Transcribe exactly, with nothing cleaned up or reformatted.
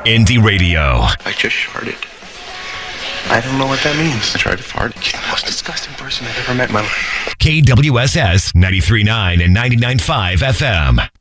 Indie Radio. I just farted. I don't know what that means. I tried to fart. You're the most disgusting person I've ever met in my life. K W S S ninety-three point nine and ninety-nine point five F M.